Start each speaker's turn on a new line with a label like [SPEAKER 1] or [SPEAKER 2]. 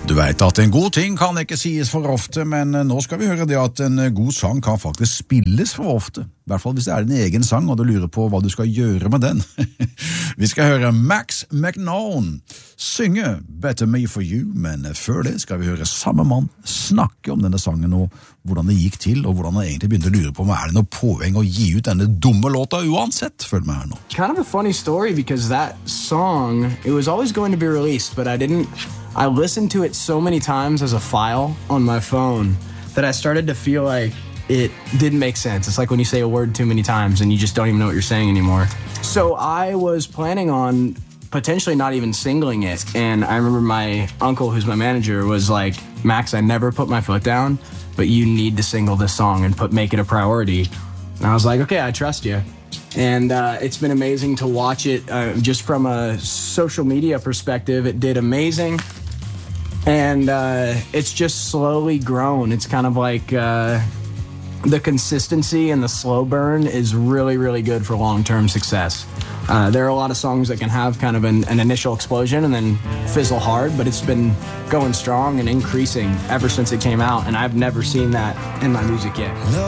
[SPEAKER 1] Du vet at en god ting kan ikke sies for ofte, men nå skal vi høre det at en god sang kan faktisk spilles for ofte. I hvert fall hvis det er din egen sang, og du lurer på hva du skal gjøre med den. Vi skal høre Max McNown synge Better Me For You, men før det skal vi høre samme mann snakke om denne sangen og hvordan det gikk til, og hvordan han egentlig begynte å lure på om er det noe poeng å gi ut denne dumme låta uansett. Følg med her nå.
[SPEAKER 2] Kind of a funny story because that song, it was always going to be released, but I listened to it so many times as a file on my phone that I started to feel like it didn't make sense. It's like when you say a word too many times and you just don't even know what you're saying anymore. So I was planning on potentially not even singling it. And I remember my uncle, who's my manager, was like, Max, I never put my foot down, but you need to single this song and make it a priority. And I was like, okay, I trust you. And it's been amazing to watch it just from a social media perspective. It did amazing. And it's just slowly grown. It's kind of like the consistency and the slow burn is really, really good for long-term success. There are a lot of songs that can have kind of an initial explosion and then fizzle hard, but it's been going strong and increasing ever since it came out, and I've never seen that in my music yet.